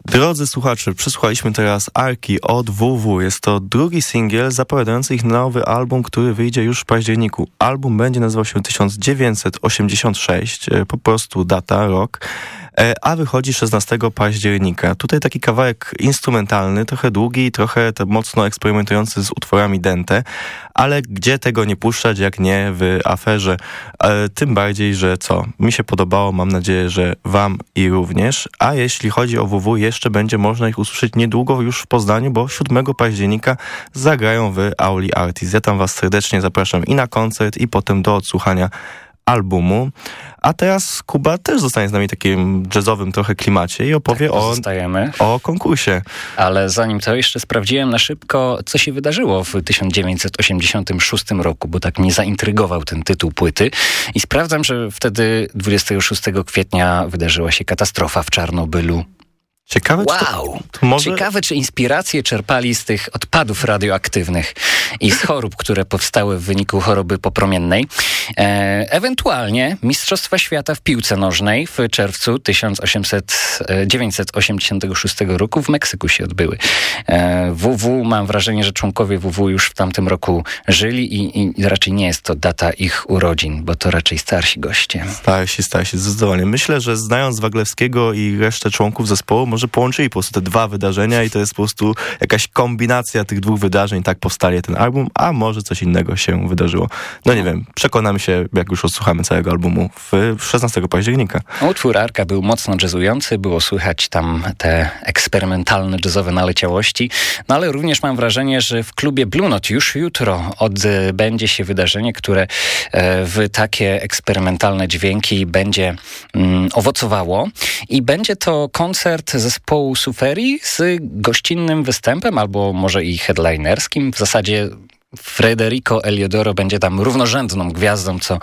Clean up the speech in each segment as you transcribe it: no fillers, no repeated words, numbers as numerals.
Drodzy słuchacze, przesłuchaliśmy teraz Arki od WW. Jest to drugi singiel zapowiadający ich nowy album, który wyjdzie już w październiku. Album będzie nazywał się 1986, po prostu data, rok, a wychodzi 16 października. Tutaj taki kawałek instrumentalny, trochę długi, trochę mocno eksperymentujący z utworami dente, ale gdzie tego nie puszczać, jak nie w aferze. Tym bardziej, że mi się podobało, mam nadzieję, że wam i również. A jeśli chodzi o WW, jeszcze będzie można ich usłyszeć niedługo już w Poznaniu, bo 7 października zagrają w Auli Artis. Ja tam was serdecznie zapraszam i na koncert, i potem do odsłuchania albumu. A teraz Kuba też zostanie z nami w takim jazzowym trochę klimacie i opowie o konkursie. Ale zanim to jeszcze sprawdziłem na szybko, co się wydarzyło w 1986 roku, bo tak mnie zaintrygował ten tytuł płyty. I sprawdzam, że wtedy 26 kwietnia wydarzyła się katastrofa w Czarnobylu. Ciekawe, Ciekawe, czy inspiracje czerpali z tych odpadów radioaktywnych i z chorób, które powstały w wyniku choroby popromiennej. Ewentualnie Mistrzostwa Świata w piłce nożnej w czerwcu 1986 roku w Meksyku się odbyły. WW, mam wrażenie, że członkowie WW już w tamtym roku żyli i raczej nie jest to data ich urodzin, bo to raczej starsi goście. Starsi, zdecydowanie. Myślę, że znając Waglewskiego i resztę członków zespołu, może połączyli po prostu te dwa wydarzenia i to jest po prostu jakaś kombinacja tych dwóch wydarzeń, tak powstanie ten album, a może coś innego się wydarzyło. No nie wiem, przekonamy się, jak już odsłuchamy całego albumu w 16 października. Utwór Arka był mocno jazzujący, było słychać tam te eksperymentalne jazzowe naleciałości, no ale również mam wrażenie, że w klubie Blue Note już jutro odbędzie się wydarzenie, które w takie eksperymentalne dźwięki będzie owocowało i będzie to koncert zespołu Suferi z gościnnym występem, albo może i headlinerskim. W zasadzie Frederico Eliodoro będzie tam równorzędną gwiazdą, co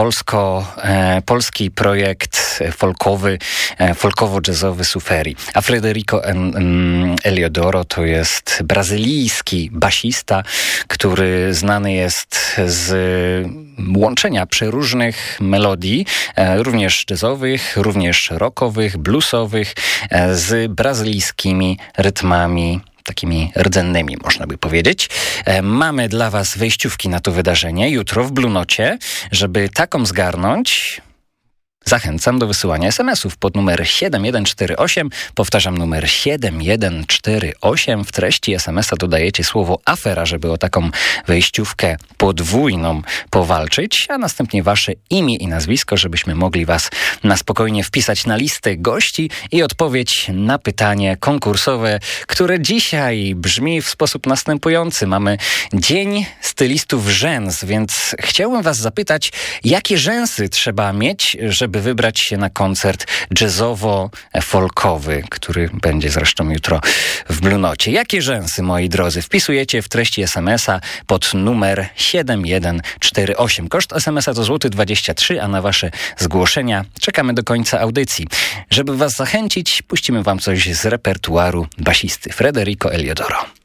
polski projekt folkowo-jazzowy Suferi. A Frederico Eliodoro to jest brazylijski basista, który znany jest z łączenia przeróżnych melodii, również jazzowych, również rockowych, bluesowych, z brazylijskimi rytmami takimi rdzennymi, można by powiedzieć. Mamy dla was wejściówki na to wydarzenie jutro w Blue Nocie. Żeby taką zgarnąć, zachęcam do wysyłania SMS-ów pod numer 7148. Powtarzam, numer 7148. W treści SMS-a dodajecie słowo afera, żeby o taką wejściówkę podwójną powalczyć, a następnie wasze imię i nazwisko, żebyśmy mogli was na spokojnie wpisać na listę gości i odpowiedź na pytanie konkursowe, które dzisiaj brzmi w sposób następujący. Mamy Dzień Stylistów Rzęs, więc chciałbym was zapytać, jakie rzęsy trzeba mieć, żeby wybrać się na koncert jazzowo-folkowy, który będzie zresztą jutro w Blue Nocie. Jakie rzęsy, moi drodzy? Wpisujecie w treści SMS-a pod numer 7148. Koszt SMS-a to złoty 23, a na wasze zgłoszenia czekamy do końca audycji. Żeby was zachęcić, puścimy wam coś z repertuaru basisty Frederico Eliodoro.